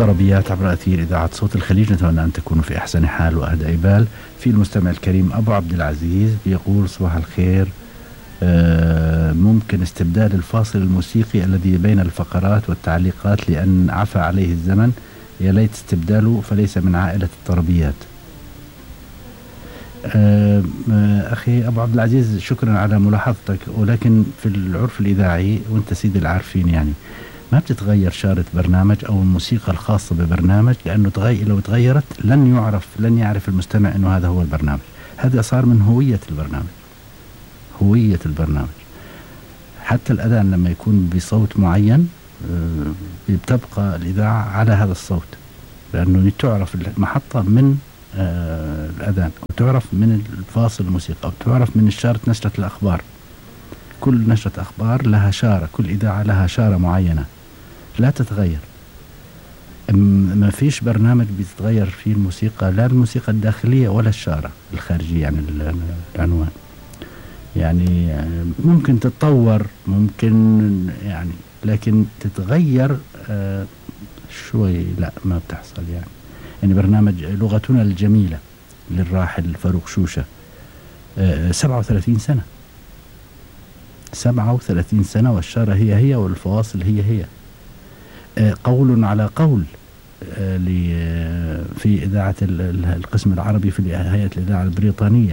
طربيات عبر أثير إذاعة صوت الخليج. نتمنى أن تكونوا في أحسن حال وأهدى بال. في المستمع الكريم أبو عبد العزيز بيقول صباح الخير، ممكن استبدال الفاصل الموسيقي الذي بين الفقرات والتعليقات لأن عفى عليه الزمن، يا ليت استبداله فليس من عائلة الطربيات. أخي أبو عبد العزيز، شكرا على ملاحظتك، ولكن في العرف الإذاعي وانت سيد العارفين يعني ما بتتغير شارة برنامج أو الموسيقى الخاصة ببرنامج، لأنه لو تغيرت لن يعرف المستمع أنه هذا هو البرنامج. هذا صار من هوية البرنامج. حتى الأذان لما يكون بصوت معين بتبقى الإذاعة على هذا الصوت، لأنه تعرف المحطة من الأذان، وتعرف من الفاصل الموسيقى، وتعرف من شارة نشرة الأخبار. كل نشرة أخبار لها شارة، كل إذاعة لها شارة معينة لا تتغير. ما فيش برنامج بيتغير فيه الموسيقى، لا الموسيقى الداخلية ولا الشارة الخارجية، يعني العنوان. يعني ممكن تتطور، ممكن يعني، لكن تتغير شوي لا ما بتحصل يعني برنامج لغتنا الجميلة للراحل فاروق شوشة 37 سنة 37 سنة، والشارة هي والفواصل هي. قول على قول في إذاعة القسم العربي في هيئة الإذاعة البريطانية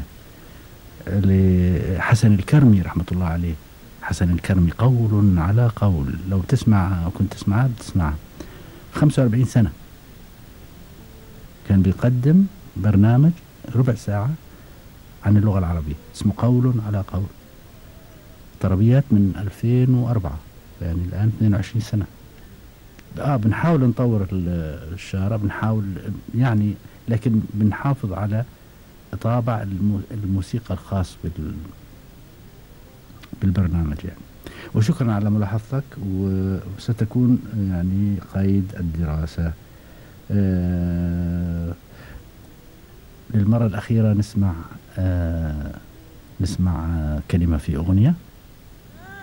لحسن الكرمي رحمة الله عليه. حسن الكرمي قول على قول، لو تسمع أو كنت تسمعها بتسمعها. 45 سنة كان بيقدم برنامج ربع ساعة عن اللغة العربية اسمه قول على قول. طربيات من 2004، يعني الآن 22 سنة. بنحاول نطور الشارع، بنحاول يعني، لكن بنحافظ على طابع الموسيقى الخاص بالبرنامج يعني. وشكرا على ملاحظتك، وستكون يعني قيد الدراسة. للمرة الأخيرة نسمع كلمة في أغنية.